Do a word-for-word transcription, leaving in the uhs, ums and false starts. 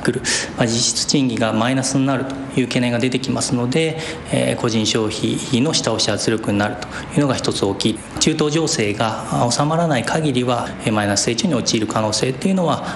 くる、まあ、実質賃金がマイナスになるという懸念が出てきますので、えー、個人消費の下押し圧力になるというのが一つ大きい。中東情勢が収まらない限りはマイナス成長に陥る可能性というのは